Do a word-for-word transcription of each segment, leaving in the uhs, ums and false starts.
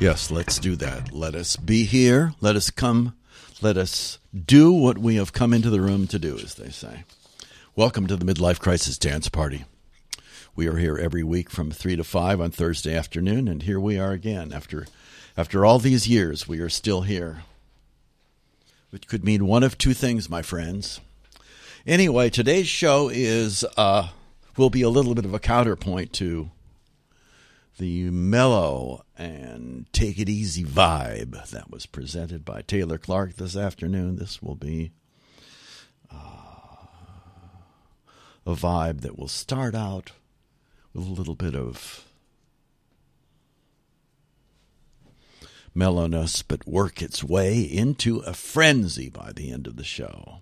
Yes, let's do that. Let us be here. Let us come. Let us do what we have come into the room to do, as they say. Welcome to the Midlife Crisis Dance Party. We are here every week from three to five on Thursday afternoon, and here we are again. After after all these years, we are still here, which could mean one of two things, my friends. Anyway, today's show is uh, will be a little bit of a counterpoint to the mellow and take it easy vibe that was presented by Taylor Clark this afternoon. This will be uh, a vibe that will start out with a little bit of mellowness, but work its way into a frenzy by the end of the show.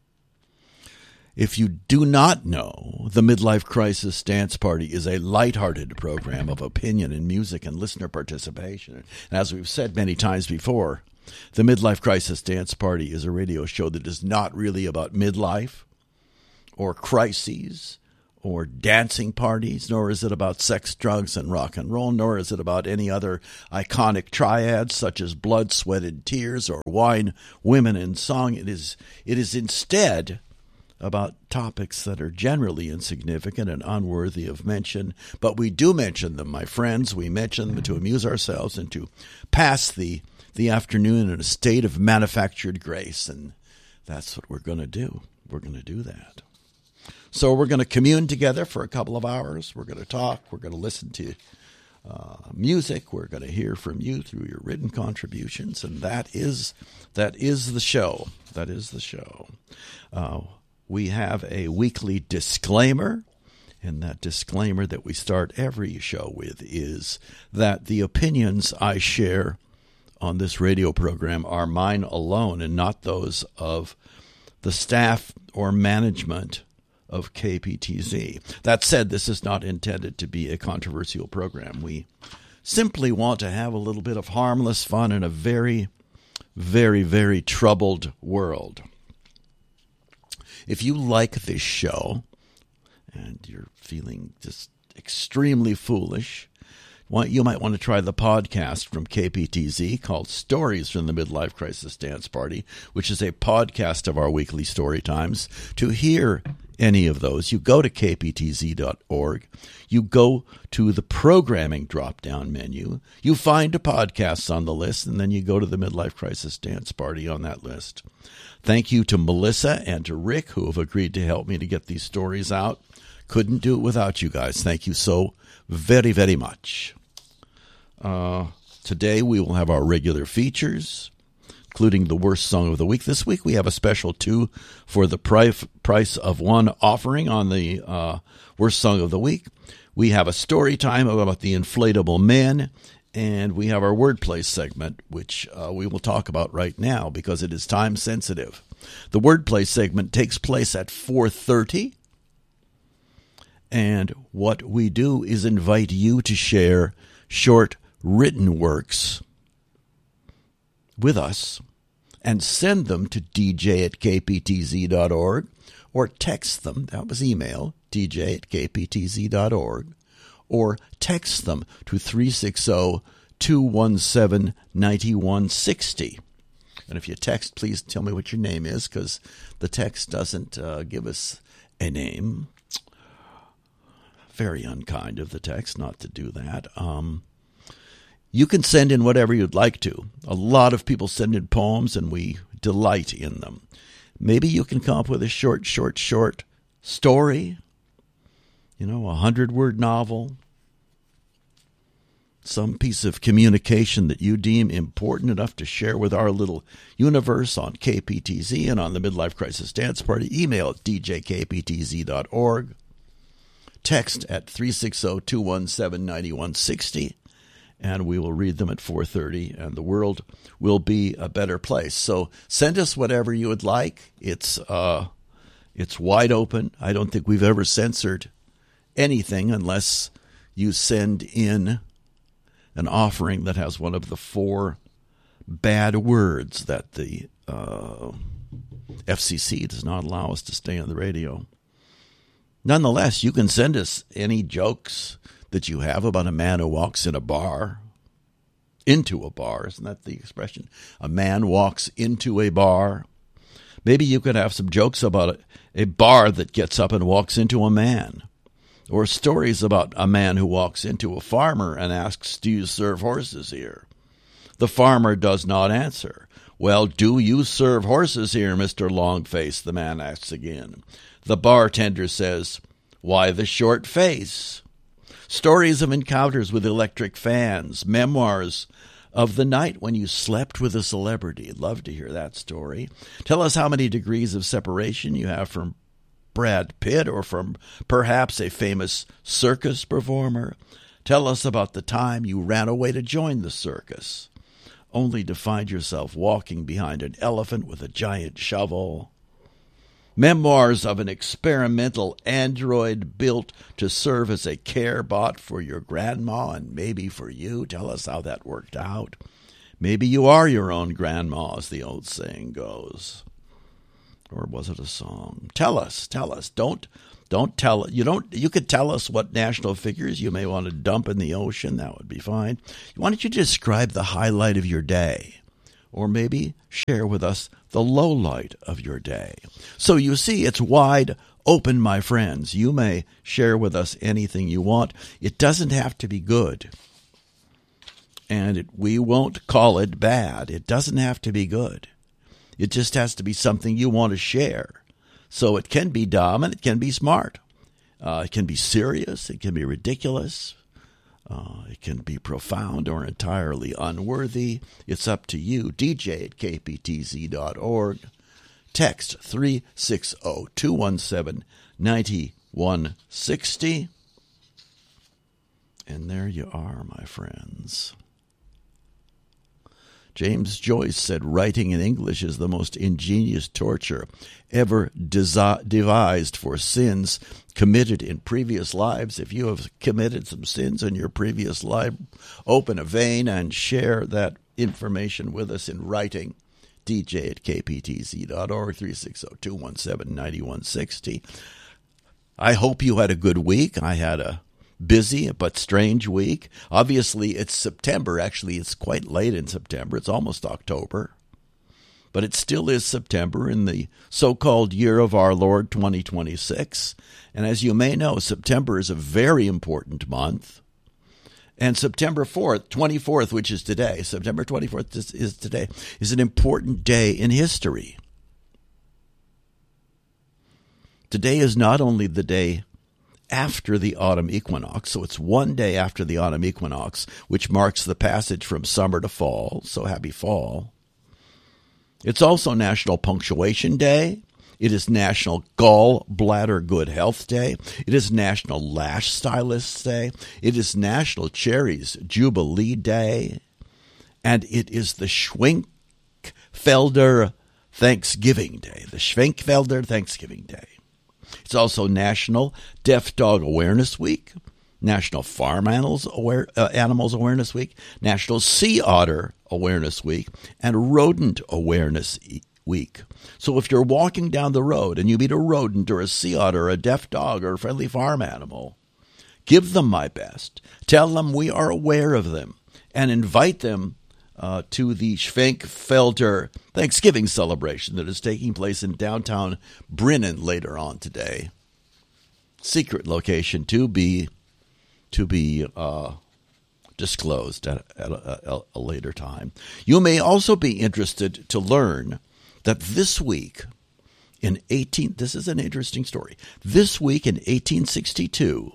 If you do not know, the Midlife Crisis Dance Party is a lighthearted program of opinion and music and listener participation. And as we've said many times before, the Midlife Crisis Dance Party is a radio show that is not really about midlife or crises or dancing parties, nor is it about sex, drugs, and rock and roll, nor is it about any other iconic triads such as blood, sweat, and tears or wine, women, and song. It is, it is instead about topics that are generally insignificant and unworthy of mention, but we do mention them, my friends. We mention them to amuse ourselves and to pass the, the afternoon in a state of manufactured grace, and that's what we're going to do. We're going to do that. So we're going to commune together for a couple of hours. We're going to talk. We're going to listen to uh, music. We're going to hear from you through your written contributions, and that is that is the show. That is the show. Uh, We have a weekly disclaimer, and that disclaimer that we start every show with is that the opinions I share on this radio program are mine alone and not those of the staff or management of K P T Z. That said, this is not intended to be a controversial program. We simply want to have a little bit of harmless fun in a very, very, very troubled world. If you like this show and you're feeling just extremely foolish, you might want to try the podcast from K P T Z called Stories from the Midlife Crisis Dance Party, which is a podcast of our weekly story times. To hear any of those, you go to k p t z dot org, you go to the programming drop-down menu, you find a podcast on the list, and then you go to the Midlife Crisis Dance Party on that list. Thank you to Melissa and to Rick, who have agreed to help me to get these stories out. Couldn't do it without you guys. Thank you so very, very much. Uh, today we will have our regular features, including the worst song of the week. This week we have a special two for the price price of one offering on the uh, worst song of the week. We have a story time about the inflatable man, and we have our wordplay segment, which uh, we will talk about right now because it is time sensitive. The wordplay segment takes place at four thirty, and what we do is invite you to share short written works with us and send them to d j at k p t z dot org or text them. That was email, d j at k p t z dot org, or text them to three six zero, two one seven, nine one six zero. And if you text, please tell me what your name is, because the text doesn't uh, give us a name. Very unkind of the text not to do that. Um, you can send in whatever you'd like to. A lot of people send in poems, and we delight in them. Maybe you can come up with a short, short, short story, you know, a hundred-word novel, some piece of communication that you deem important enough to share with our little universe on K P T Z and on the Midlife Crisis Dance Party. Email at d j k p t z dot org. Text at three six zero, two one seven, nine one six zero, and we will read them at four thirty, and the world will be a better place. So send us whatever you would like. It's uh, it's wide open. I don't think we've ever censored anything unless you send in an offering that has one of the four bad words that the uh, F C C does not allow us to stay on the radio. Nonetheless, you can send us any jokes that you have about a man who walks in a bar into a bar. Isn't that the expression? A man walks into a bar. Maybe you could have some jokes about it. A bar that gets up and walks into a man. Or stories about a man who walks into a farmer and asks, do you serve horses here? The farmer does not answer. Well, do you serve horses here, Mister Longface? The man asks again. The bartender says, why the short face? Stories of encounters with electric fans, memoirs of the night when you slept with a celebrity. Love to hear that story. Tell us how many degrees of separation you have from Brad Pitt or from perhaps a famous circus performer. Tell us about the time you ran away to join the circus, only to find yourself walking behind an elephant with a giant shovel. Memoirs of an experimental android built to serve as a care bot for your grandma and maybe for you. Tell us how that worked out. Maybe you are your own grandma, as the old saying goes. Or was it a song? Tell us, tell us. Don't don't tell you don't you could tell us what national figures you may want to dump in the ocean. That would be fine. Why don't you describe the highlight of your day? Or maybe share with us the low light of your day. So you see, it's wide open, my friends. You may share with us anything you want. It doesn't have to be good. And it, we won't call it bad. It doesn't have to be good. It just has to be something you want to share. So it can be dumb and it can be smart. Uh, it can be serious. It can be ridiculous. Uh, it can be profound or entirely unworthy. It's up to you. D J at K P T Z dot org. Text three six zero, two one seven, nine one six zero. And there you are, my friends. James Joyce said, writing in English is the most ingenious torture ever desi- devised for sins committed in previous lives. If you have committed some sins in your previous life, open a vein and share that information with us in writing. D J at K P T Z dot org, three six zero, two one seven, nine one six zero. I hope you had a good week. I had a busy but strange week. Obviously, it's September. Actually, it's quite late in September. It's almost October. But it still is September in the so-called year of our Lord twenty twenty-six. And as you may know, September is a very important month. And September fourth, twenty-fourth, which is today, September twenty-fourth is, is today, is an important day in history. Today is not only the day after the autumn equinox, so it's one day after the autumn equinox, which marks the passage from summer to fall, so happy fall. It's also National Punctuation Day. It is National Gallbladder Good Health Day. It is National Lash Stylists Day. It is National Cherries Jubilee Day. And it is the Schwenkfelder Thanksgiving Day. The Schwenkfelder Thanksgiving Day. It's also National Deaf Dog Awareness Week, National Farm Animals, Aware, uh, Animals Awareness Week, National Sea Otter Awareness Week, and Rodent Awareness Week. So if you're walking down the road and you meet a rodent or a sea otter or a deaf dog or a friendly farm animal, give them my best. Tell them we are aware of them and invite them Uh, to the Schwenkfelder Thanksgiving celebration that is taking place in downtown Brennan later on today. Secret location to be to be uh, disclosed at, at a, a later time. You may also be interested to learn that this week in eighteen this is an interesting story. This week in eighteen sixty-two,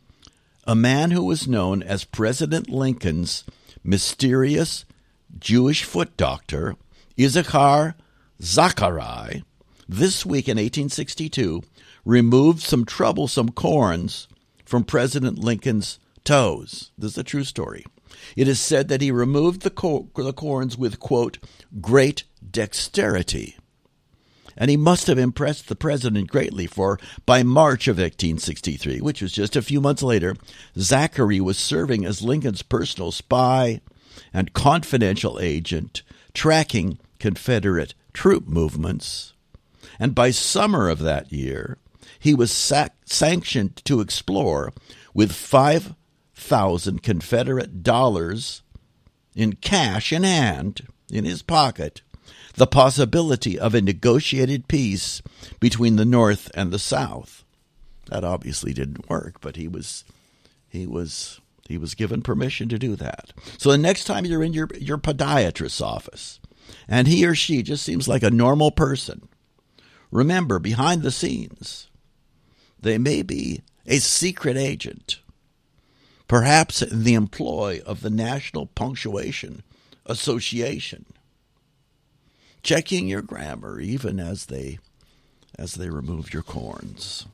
a man who was known as President Lincoln's mysterious Jewish foot doctor, Issachar Zachari, this week in eighteen sixty-two, removed some troublesome corns from President Lincoln's toes. This is a true story. It is said that he removed the, cor- the corns with, quote, great dexterity. And he must have impressed the president greatly, for by March of eighteen sixty-three, which was just a few months later, Zachary was serving as Lincoln's personal spy and confidential agent, tracking Confederate troop movements. And by summer of that year, he was sac- sanctioned to explore with five thousand Confederate dollars in cash in hand, in his pocket, the possibility of a negotiated peace between the North and the South. That obviously didn't work, but he was he was he was given permission to do that. So the next time you're in your, your podiatrist's office and he or she just seems like a normal person, remember, behind the scenes, they may be a secret agent, perhaps in the employ of the National Punctuation Association, checking your grammar even as they as they remove your corns.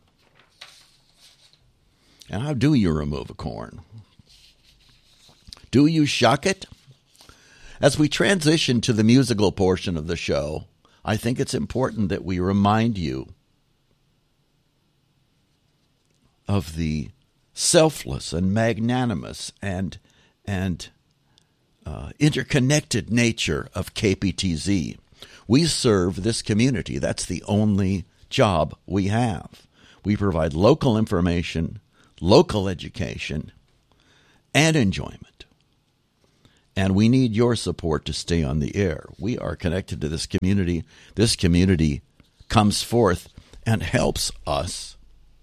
And how do you remove a corn? Do you shuck it? As we transition to the musical portion of the show, I think it's important that we remind you of the selfless and magnanimous and and uh, interconnected nature of K P T Z. We serve this community. That's the only job we have. We provide local information, local education, and enjoyment. And we need your support to stay on the air. We are connected to this community. This community comes forth and helps us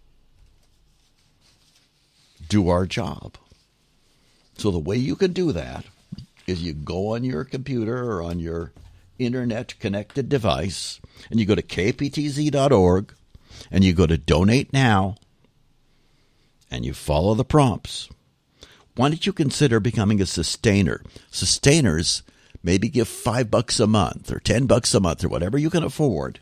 do our job. So the way you can do that is you go on your computer or on your internet-connected device, and you go to k p t z dot org, and you go to Donate Now, and you follow the prompts. Why don't you consider becoming a sustainer? Sustainers maybe give five bucks a month or ten bucks a month or whatever you can afford.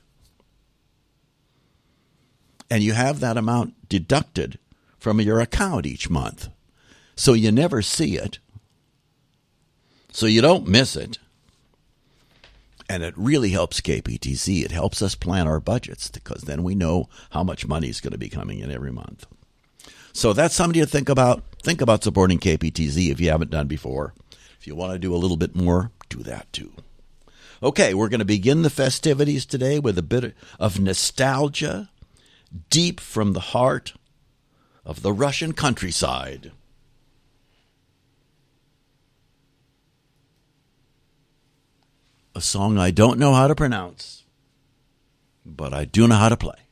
And you have that amount deducted from your account each month. So you never see it. So you don't miss it. And it really helps K P T Z. It helps us plan our budgets because then we know how much money is going to be coming in every month. So that's something to think about. Think about supporting K P T Z if you haven't done before. If you want to do a little bit more, do that too. Okay, we're going to begin the festivities today with a bit of nostalgia deep from the heart of the Russian countryside. A song I don't know how to pronounce, but I do know how to play.